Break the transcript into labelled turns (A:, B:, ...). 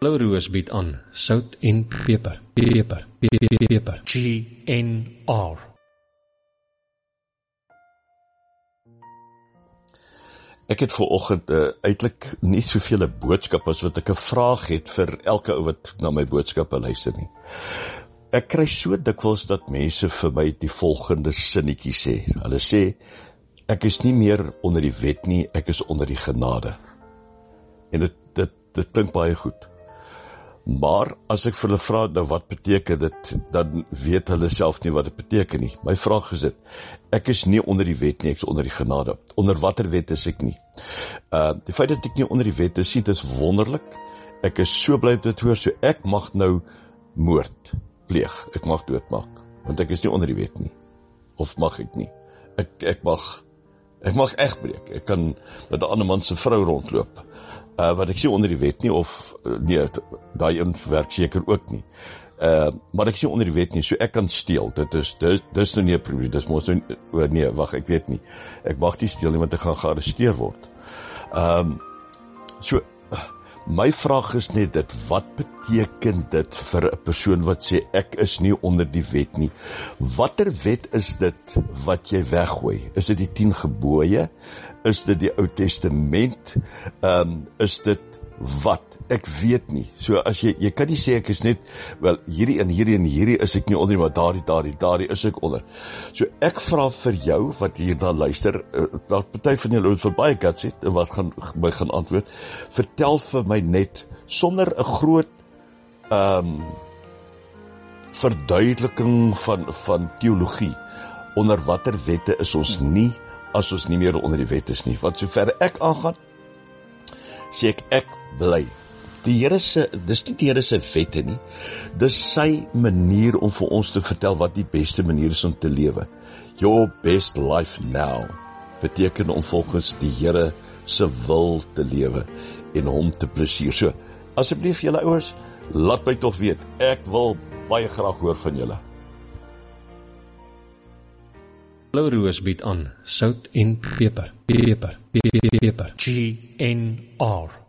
A: Blou Roos bied aan sout en peper. Peper.
B: GNR.
C: Ek het vanoggend eintlik nie soveel 'n boodskap as wat ek 'n vraag het vir elke ou wat na my boodskappe luister nie. Ek kry so dikwels dat mense vir my die volgende sinnetjie sê. Hulle sê, ek is nie meer onder die wet nie, ek is onder die genade. En dit klink baie goed. Maar as ek vir hulle vra, nou wat beteken dit, dan weet hulle self nie wat dit beteken nie. My vraag is dit, ek is nie onder die wet nie, ek is onder die genade. Onder watter wet is ek nie? Die feit dat ek nie onder die wet is, dit is wonderlik. Ek is so bly op dit hoor, so ek mag nou moord pleeg, ek mag doodmaak, want ek is nie onder die wet nie. Of mag ek nie? Ek mag egbreek, ek kan met 'n ander man se vrou rondloop, wat ek sê onder die wet nie, of nee, daai een werk seker ook nie. Maar ek sê onder die wet nie, so ek kan steel, dis nou nie 'n probleem, dis mos nee, wag, ek weet nie, ek mag nie steel nie, want ek gaan gearresteer word. So, my vraag is net dit, wat beteken dit vir 'n persoon wat sê, ek is nie onder die wet nie? Watter wet is dit wat jy weggooi? Is dit die 10 gebooie? Is dit die Ou Testament? Is dit wat? Ek weet nie. So as jy kan nie sê ek is net, wel, hierdie en hierdie is ek nie onder, maar daardie is ek onder. So ek vra vir jou, wat hier dan luister, dat party van julle wat baie guts het, en wat gaan antwoord, vertel vir my net, sonder 'n groot verduideliking van teologie, onder watter wette is ons nie, as ons nie meer onder die wet is nie. Want sover ek aangaan, sê ek bly. Die Here se, dis nie die Here se wette nie, dis sy manier om vir ons te vertel wat die beste manier is om te lewe. Your best life now beteken om volgens die Here se wil te lewe en hom te plesier. So, asseblief julle ouers, laat my tog weet, ek wil baie graag hoor van julle.
A: Blou Roos bied aan sout en peper.
B: GNR.